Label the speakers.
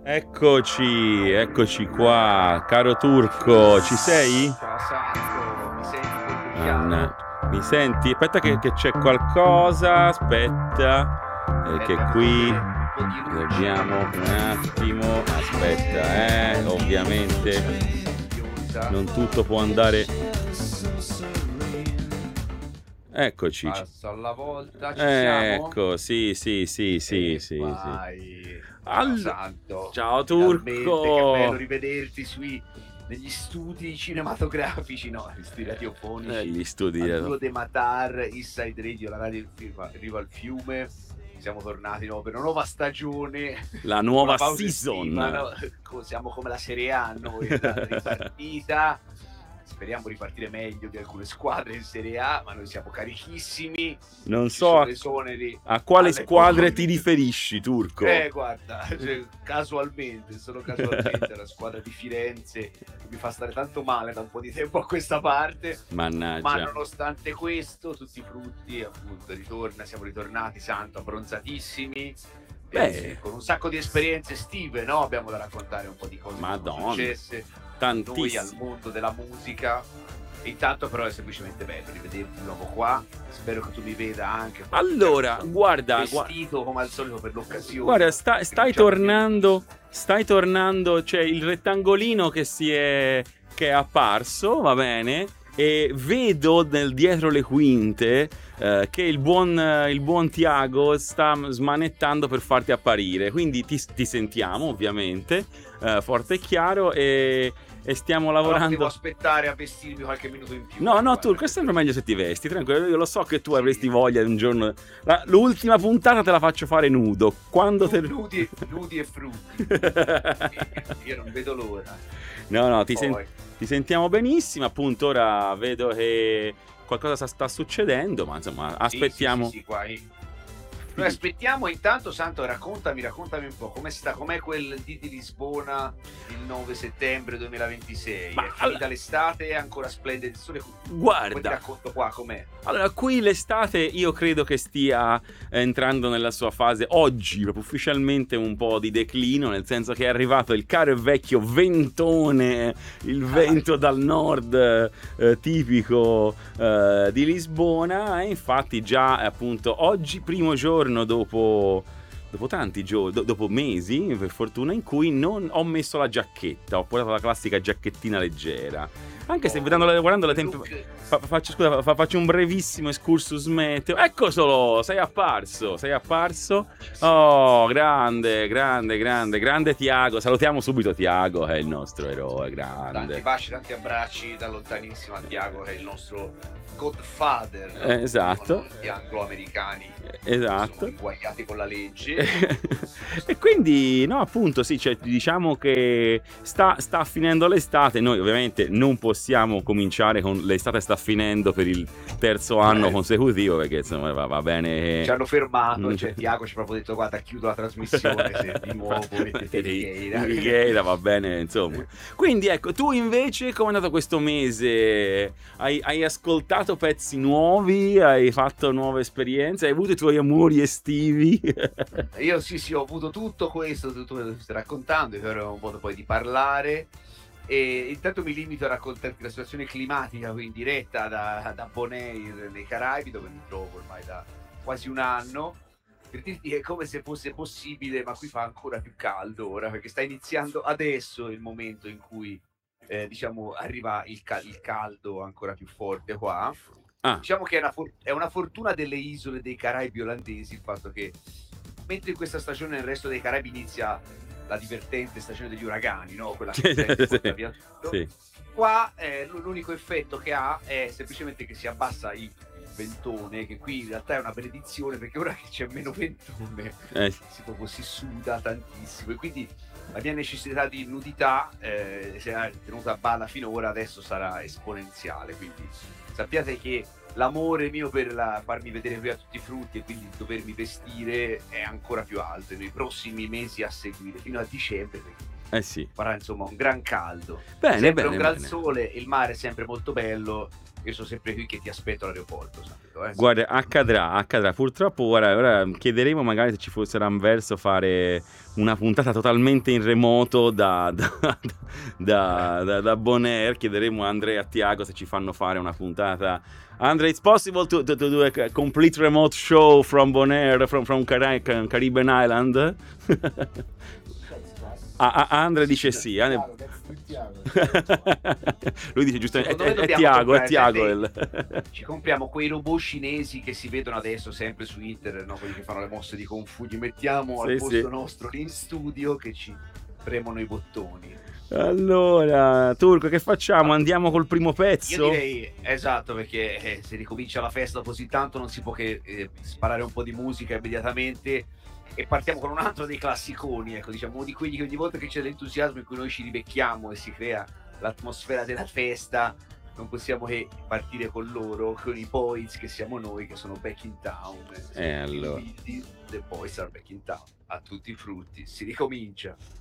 Speaker 1: Eccoci qua, caro Turco, ci sei?
Speaker 2: Ciao Sandro, mi senti molto
Speaker 1: Anna,
Speaker 2: chiaro?
Speaker 1: mi senti? Aspetta che c'è qualcosa, aspetta, che
Speaker 2: Aspetta che devo
Speaker 1: qui
Speaker 2: avere un po' di luce,
Speaker 1: dobbiamo un attimo, aspetta, ovviamente
Speaker 2: silenziosa.
Speaker 1: non tutto può andare. Eccoci,
Speaker 2: Passo alla volta, ci siamo?
Speaker 1: ecco, sì,
Speaker 2: E
Speaker 1: sì, sì.
Speaker 2: vai. Ciao
Speaker 1: Allo-
Speaker 2: Santo,
Speaker 1: Ciao
Speaker 2: finalmente, che bello
Speaker 1: Turco!
Speaker 2: rivederti negli studi cinematografici, no, gli studi radiofonici,
Speaker 1: Gli studi.
Speaker 2: al Duro de Matar, Inside Radio, la radio arriva al fiume. Siamo tornati per una nuova stagione,
Speaker 1: La
Speaker 2: dopo una
Speaker 1: nuova
Speaker 2: pausa estiva,
Speaker 1: season.
Speaker 2: no? Siamo come la Serie A noi, ripartita. Speriamo ripartire meglio di alcune squadre in Serie A, ma noi siamo carichissimi.
Speaker 1: Non
Speaker 2: Ci
Speaker 1: so
Speaker 2: sono esoneri
Speaker 1: a quale
Speaker 2: alle
Speaker 1: squadre ti
Speaker 2: porte.
Speaker 1: riferisci, Turco.
Speaker 2: Guarda, solo casualmente la squadra di Firenze che mi fa stare tanto male da un po' di tempo a questa parte. Ma
Speaker 1: Mannaggia.
Speaker 2: nonostante questo, tutti i frutti, appunto, siamo ritornati, Santo, abbronzatissimi.
Speaker 1: Beh,
Speaker 2: Con un sacco di esperienze estive, no? Abbiamo da raccontare un po' di cose che sono
Speaker 1: Madonna,
Speaker 2: successe noi al
Speaker 1: tantissimo.
Speaker 2: mondo della musica. E intanto però è semplicemente bello rivederti di nuovo qua. Spero che tu mi veda anche.
Speaker 1: Allora, guarda,
Speaker 2: Vestito come al solito per l'occasione.
Speaker 1: guarda, stai tornando, c'è il rettangolino che è apparso, va bene? E vedo dietro le quinte che il buon Tiago sta smanettando per farti apparire. Quindi ti sentiamo, ovviamente, forte e chiaro, e stiamo
Speaker 2: Però devo
Speaker 1: lavorando.
Speaker 2: aspettare a vestirmi qualche minuto in più.
Speaker 1: No, tu, questo è sempre meglio se ti vesti, tranquillo. Io lo so che tu avresti voglia di un giorno. L'ultima puntata te la faccio fare nudo. Quando te.
Speaker 2: Nudi e frutti. Io non vedo l'ora.
Speaker 1: No,
Speaker 2: Poi.
Speaker 1: ti sentiamo benissimo. Appunto, ora vedo che qualcosa sta succedendo, ma insomma, aspettiamo.
Speaker 2: Sì, qua. Noi aspettiamo, intanto Santo, raccontami un po' com'è quel D di Lisbona il 9 settembre 2026.
Speaker 1: Ma
Speaker 2: È finita l'estate, è ancora splende il sole. Poi ti
Speaker 1: guarda,
Speaker 2: racconto qua com'è.
Speaker 1: allora qui l'estate io credo che stia entrando nella sua fase oggi, proprio ufficialmente un po' di declino, nel senso che è arrivato il caro e vecchio ventone, il vento dal nord tipico di Lisbona, e infatti già appunto oggi, primo giorno dopo tanti giorni, dopo mesi per fortuna, in cui non ho messo la giacchetta, ho portato la classica giacchettina leggera, anche se guardando le faccio un brevissimo excursus meteo. Ecco solo, sei apparso. Oh, grande Tiago, salutiamo subito Tiago, che è il nostro eroe, grande.
Speaker 2: Tanti baci, tanti abbracci da lontanissimo a Tiago, che è il nostro Godfather, no?
Speaker 1: Esatto.
Speaker 2: Gli anglo-americani,
Speaker 1: Esatto.
Speaker 2: sono inguagliati con la legge.
Speaker 1: E quindi, no, appunto, sì, cioè, diciamo che sta finendo l'estate. Noi ovviamente non possiamo cominciare con l'estate sta finendo per il terzo anno consecutivo, perché insomma va bene.
Speaker 2: Ci hanno fermato, cioè Tiago ci ha proprio detto: guarda, chiudo la trasmissione se di nuovo mettete
Speaker 1: Righeira, va bene, insomma. Quindi ecco, tu invece come è andato questo mese? Hai ascoltato pezzi nuovi? Hai fatto nuove esperienze? Hai avuto i tuoi amori estivi?
Speaker 2: Io sì, ho avuto tutto questo, tu me lo stai raccontando, io avrò un modo poi di parlare. E intanto mi limito a raccontarti la situazione climatica qui in diretta da Bonaire nei Caraibi, dove mi trovo ormai da quasi un anno, per dirti che è come se fosse possibile, ma qui fa ancora più caldo ora, perché sta iniziando adesso il momento in cui diciamo arriva il caldo ancora più forte qua. Diciamo che è una fortuna delle isole dei Caraibi olandesi il fatto che mentre in questa stagione nel resto dei Caraibi inizia la divertente stagione degli uragani, no? Quella che porta via tutto.
Speaker 1: Sì.
Speaker 2: Qua l'unico effetto che ha è semplicemente che si abbassa il ventone, che qui in realtà è una benedizione, perché ora che c'è meno ventone si suda tantissimo, e quindi la mia necessità di nudità se è tenuta a balla finora, adesso sarà esponenziale. Quindi sappiate che l'amore mio per farmi vedere qui a tutti i frutti e quindi dovermi vestire è ancora più alto nei prossimi mesi a seguire, fino a dicembre, perché
Speaker 1: Eh sì.
Speaker 2: Farà insomma un gran caldo,
Speaker 1: Bene,
Speaker 2: sempre un
Speaker 1: bene,
Speaker 2: gran
Speaker 1: bene.
Speaker 2: sole, il mare è sempre molto bello. Io sono sempre qui che ti aspetto all'aeroporto, sapito,
Speaker 1: Guarda, accadrà, accadrà. Purtroppo ora chiederemo magari se ci fosse un verso fare una puntata totalmente in remoto da Bonaire. Chiederemo a Andrea e a Tiago se ci fanno fare una puntata. Andre, it's possible to do a complete remote show from Bonaire, from Caribbean Island? Andre dice sì. Lui dice giustamente,
Speaker 2: Secondo me
Speaker 1: è
Speaker 2: dobbiamo
Speaker 1: Tiago, è
Speaker 2: comprare
Speaker 1: Tiago.
Speaker 2: ci compriamo quei robot cinesi che si vedono adesso sempre su internet, no? Quelli che fanno le mosse di Kung Fu, li mettiamo al
Speaker 1: Sì,
Speaker 2: posto
Speaker 1: sì.
Speaker 2: nostro lì in studio che ci premono i bottoni.
Speaker 1: Allora, Turco, che facciamo? Andiamo col primo
Speaker 2: Io
Speaker 1: pezzo?
Speaker 2: direi esatto, perché se ricomincia la festa così tanto non si può che sparare un po' di musica immediatamente, e partiamo con un altro dei classiconi, ecco, diciamo uno di quelli che ogni volta che c'è l'entusiasmo in cui noi ci rivecchiamo e si crea l'atmosfera della festa, non possiamo che partire con loro, con i Boys che siamo noi, che sono back in town.
Speaker 1: Allora.
Speaker 2: The Boys are back in town. A tutti i frutti, si ricomincia.